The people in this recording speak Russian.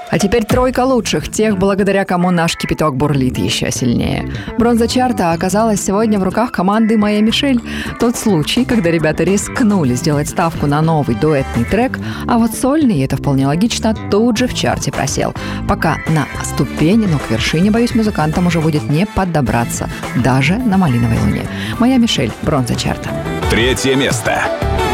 А теперь тройка лучших, тех, благодаря кому наш кипяток бурлит еще сильнее. Бронза чарта оказалась сегодня в руках команды «Моя Мишель». Тот случай, когда ребята рискнули сделать ставку на новый дуэтный трек, а вот сольный, это вполне логично, тут же в чарте просел. Пока на ступени, но к вершине, боюсь, музыкантам уже будет не подобраться, даже на «Малиновой луне». «Моя Мишель», бронза чарта. 3 место.